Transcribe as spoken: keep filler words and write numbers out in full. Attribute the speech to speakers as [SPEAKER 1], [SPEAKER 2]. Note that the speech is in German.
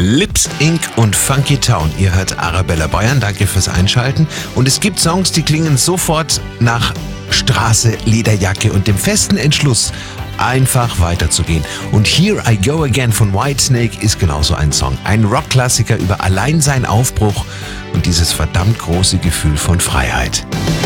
[SPEAKER 1] Lips Incorporated und Funky Town. Ihr hört Arabella Bayern, danke fürs Einschalten. Und es gibt Songs, die klingen sofort nach Straße, Lederjacke und dem festen Entschluss, einfach weiterzugehen. Und Here I Go Again von Whitesnake ist genauso ein Song. Ein Rockklassiker über Alleinsein, Aufbruch und dieses verdammt große Gefühl von Freiheit.